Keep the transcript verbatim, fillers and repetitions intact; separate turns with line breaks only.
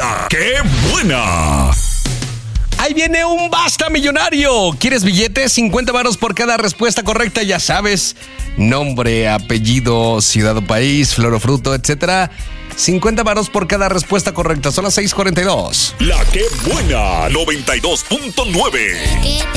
La que buena.
Ahí viene un Basta Millonario. ¿Quieres billetes? cincuenta varos por cada respuesta correcta, ya sabes. Nombre, apellido, ciudad o país, flor o fruto, etcétera. cincuenta varos por cada respuesta correcta. Son las seis cuarenta y dos.
La que buena, noventa y dos punto nueve.